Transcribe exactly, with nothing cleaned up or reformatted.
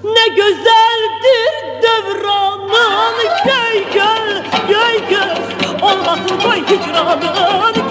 Ne güzeldir devranın, göy göl, göy göz olmasın koy hicranın.